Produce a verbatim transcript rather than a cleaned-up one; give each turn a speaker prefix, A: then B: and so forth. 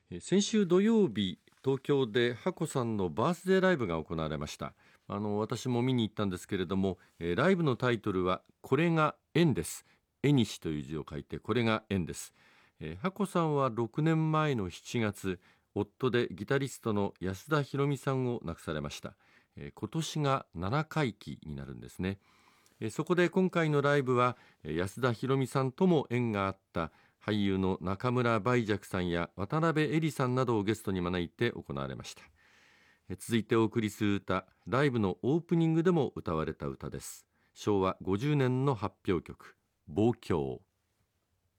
A: えー先週土曜日、東京でハコさんのバースデーライブが行われました。あの私も見に行ったんですけれども、えーライブのタイトルはこれが縁です。縁西という字を書いてこれが縁です。えー、ハコさんはろくねんまえのしちがつ、夫でギタリストの安田博美さんを亡くされました。えー今年がななかい忌になるんですね。えーそこで今回のライブは、えー安田博美さんとも縁があった俳優の中村梅雀さんや渡辺恵里さんなどをゲストに招いて行われました。えー続いてお送りする歌、ライブのオープニングでも歌われた歌です。しょうわごじゅうねんの発表曲、望郷。